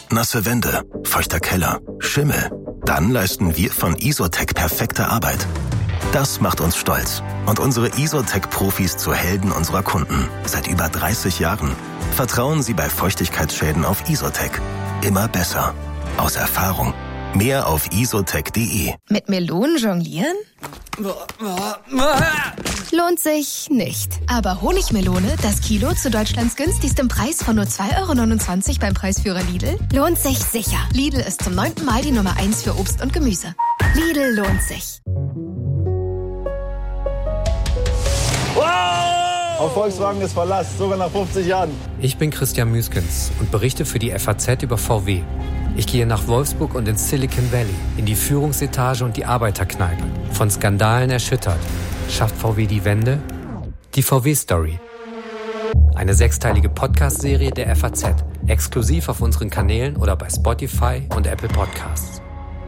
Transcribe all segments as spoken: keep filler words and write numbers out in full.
nasse Wände, feuchter Keller, Schimmel. Dann leisten wir von Isotec perfekte Arbeit. Das macht uns stolz und unsere Isotec-Profis zu Helden unserer Kunden. Seit über dreißig Jahren. Vertrauen Sie bei Feuchtigkeitsschäden auf Isotec. Immer besser. Aus Erfahrung. Mehr auf isotec punkt de. Mit Melonen jonglieren? Lohnt sich nicht. Aber Honigmelone, das Kilo zu Deutschlands günstigstem Preis von nur zwei Euro neunundzwanzig beim Preisführer Lidl, lohnt sich sicher. Lidl ist zum neunten Mai die Nummer eins für Obst und Gemüse. Lidl lohnt sich. Auf Volkswagen ist Verlass, sogar nach fünfzig Jahren. Ich bin Christian Müskens und berichte für die F A Z über V W. Ich gehe nach Wolfsburg und ins Silicon Valley, in die Führungsetage und die Arbeiterkneipe. Von Skandalen erschüttert. Schafft V W die Wende? Die V W-Story. Eine sechsteilige Podcast-Serie der F A Z. Exklusiv auf unseren Kanälen oder bei Spotify und Apple Podcasts.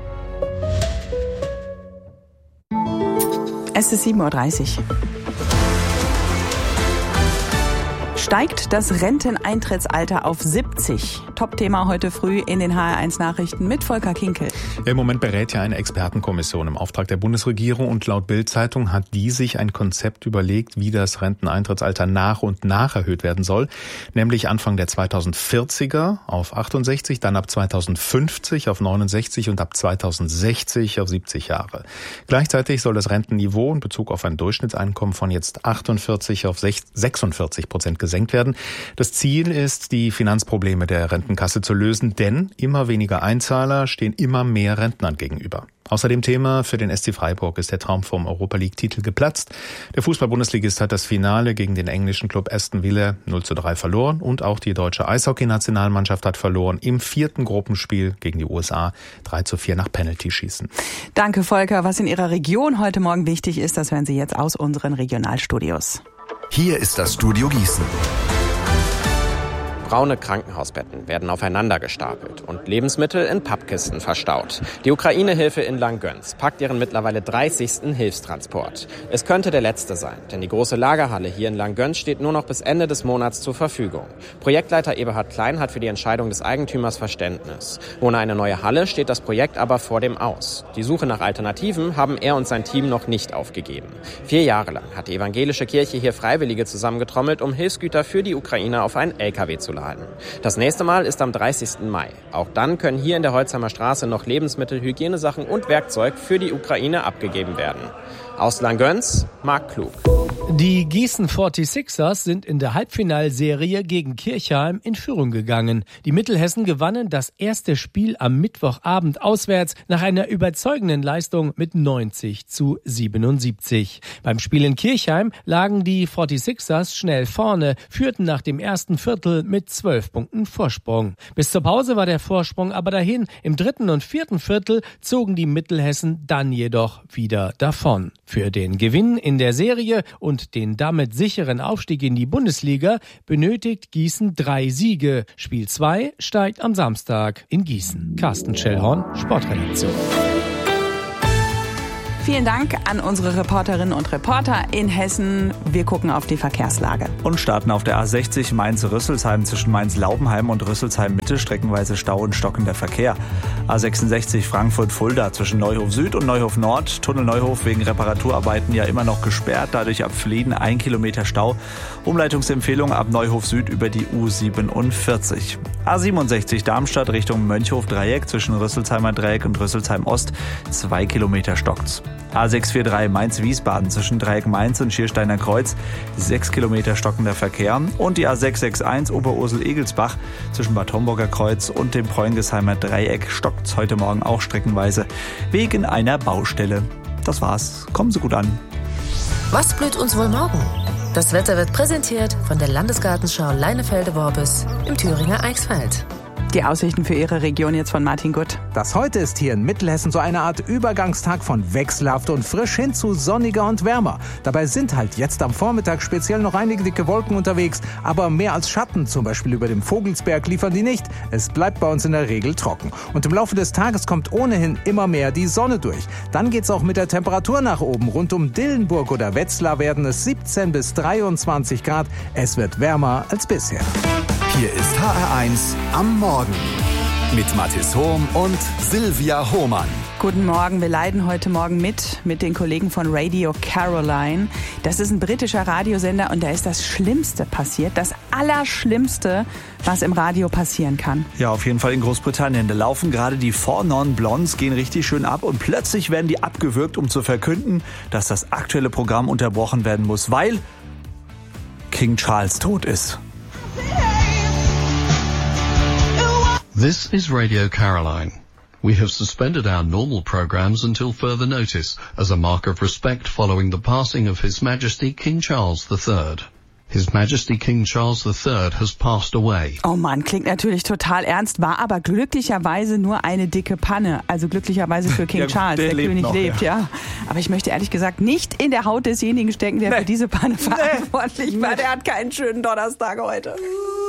Es ist sieben Uhr dreißig. Steigt das Renteneintrittsalter auf siebzig? Top-Thema heute früh in den H R eins Nachrichten mit Volker Kinkel. Im Moment berät ja eine Expertenkommission im Auftrag der Bundesregierung und laut Bild-Zeitung hat die sich ein Konzept überlegt, wie das Renteneintrittsalter nach und nach erhöht werden soll. Nämlich Anfang der zweitausendvierziger auf achtundsechzig, dann ab zweitausendfünfzig auf neunundsechzig und ab zweitausendsechzig auf siebzig Jahre. Gleichzeitig soll das Rentenniveau in Bezug auf ein Durchschnittseinkommen von jetzt achtundvierzig auf sechsundvierzig Prozent gesenkt werden. Das Ziel ist, die Finanzprobleme der Rentenkasse zu lösen, denn immer weniger Einzahler stehen immer mehr Rentnern gegenüber. Außerdem Thema für den S C Freiburg ist der Traum vom Europa-League-Titel geplatzt. Der Fußball-Bundesligist hat das Finale gegen den englischen Club Aston Villa null zu drei verloren und auch die deutsche Eishockey-Nationalmannschaft hat verloren im vierten Gruppenspiel gegen die U S A drei zu vier nach Penalty-Schießen. Danke, Volker. Was in Ihrer Region heute Morgen wichtig ist, das hören Sie jetzt aus unseren Regionalstudios. Hier ist das Studio Gießen. Braune Krankenhausbetten werden aufeinander gestapelt und Lebensmittel in Pappkisten verstaut. Die Ukraine-Hilfe in Langgöns packt ihren mittlerweile dreißigsten Hilfstransport. Es könnte der letzte sein, denn die große Lagerhalle hier in Langgöns steht nur noch bis Ende des Monats zur Verfügung. Projektleiter Eberhard Klein hat für die Entscheidung des Eigentümers Verständnis. Ohne eine neue Halle steht das Projekt aber vor dem Aus. Die Suche nach Alternativen haben er und sein Team noch nicht aufgegeben. Vier Jahre lang hat die evangelische Kirche hier Freiwillige zusammengetrommelt, um Hilfsgüter für die Ukraine auf einen L K W zu laden. Das nächste Mal ist am dreißigsten Mai. Auch dann können hier in der Holzheimer Straße noch Lebensmittel, Hygienesachen und Werkzeug für die Ukraine abgegeben werden. Aus Langgöns, Marc Klug. Die Gießen forty-sixers sind in der Halbfinalserie gegen Kirchheim in Führung gegangen. Die Mittelhessen gewannen das erste Spiel am Mittwochabend auswärts nach einer überzeugenden Leistung mit neunzig zu siebenundsiebzig. Beim Spiel in Kirchheim lagen die forty-sixers schnell vorne, führten nach dem ersten Viertel mit zwölf Punkten Vorsprung. Bis zur Pause war der Vorsprung aber dahin. Im dritten und vierten Viertel zogen die Mittelhessen dann jedoch wieder davon. Für den Gewinn in der Serie und den damit sicheren Aufstieg in die Bundesliga benötigt Gießen drei Siege. Spiel zwei steigt am Samstag in Gießen. Carsten Schellhorn, Sportredaktion. Vielen Dank an unsere Reporterinnen und Reporter in Hessen. Wir gucken auf die Verkehrslage. Und starten auf der A sechzig Mainz-Rüsselsheim zwischen Mainz-Laubenheim und Rüsselsheim-Mitte, streckenweise Stau und stockender Verkehr. A sechsundsechzig Frankfurt-Fulda zwischen Neuhof Süd und Neuhof Nord. Tunnel Neuhof wegen Reparaturarbeiten ja immer noch gesperrt, dadurch ab Flieden ein Kilometer Stau. Umleitungsempfehlung ab Neuhof Süd über die U siebenundvierzig. A siebenundsechzig Darmstadt Richtung Mönchhof-Dreieck zwischen Rüsselsheimer Dreieck und Rüsselsheim Ost. Zwei Kilometer stockt's. A sechshundertdreiundvierzig Mainz-Wiesbaden zwischen Dreieck Mainz und Schiersteiner Kreuz, sechs Kilometer stockender Verkehr. Und die A sechshundereinundsechzig Oberursel-Egelsbach zwischen Bad Homburger Kreuz und dem Preungesheimer Dreieck stockt's heute Morgen auch streckenweise wegen einer Baustelle. Das war's. Kommen Sie gut an. Was blüht uns wohl morgen? Das Wetter wird präsentiert von der Landesgartenschau Leinefelde-Worbis im Thüringer Eichsfeld. Die Aussichten für Ihre Region jetzt von Martin Gutt. Das heute ist hier in Mittelhessen so eine Art Übergangstag von wechselhaft und frisch hin zu sonniger und wärmer. Dabei sind halt jetzt am Vormittag speziell noch einige dicke Wolken unterwegs, aber mehr als Schatten, zum Beispiel über dem Vogelsberg, liefern die nicht. Es bleibt bei uns in der Regel trocken. Und im Laufe des Tages kommt ohnehin immer mehr die Sonne durch. Dann geht's auch mit der Temperatur nach oben. Rund um Dillenburg oder Wetzlar werden es siebzehn bis dreiundzwanzig Grad. Es wird wärmer als bisher. Hier ist H R eins am Morgen. mit Mathis Hohm und Silvia Hohmann. Guten Morgen, wir leiden heute Morgen mit, mit den Kollegen von Radio Caroline. Das ist ein britischer Radiosender und da ist das Schlimmste passiert, das Allerschlimmste, was im Radio passieren kann. Ja, auf jeden Fall in Großbritannien. Da laufen gerade die Four Non Blondes, gehen richtig schön ab und plötzlich werden die abgewürgt, um zu verkünden, dass das aktuelle Programm unterbrochen werden muss, weil King Charles tot ist. This is Radio Caroline. We have suspended our normal programs until further notice as a mark of respect following the passing of His Majesty King Charles the Third. His Majesty King Charles the Third has passed away. Oh Mann, klingt natürlich total ernst, war aber glücklicherweise nur eine dicke Panne. Also glücklicherweise für King ja, Charles, der, der König noch, lebt, ja. ja. Aber ich möchte ehrlich gesagt nicht in der Haut desjenigen stecken, der nee. für diese Panne verantwortlich nee. war. Der hat keinen schönen Donnerstag heute.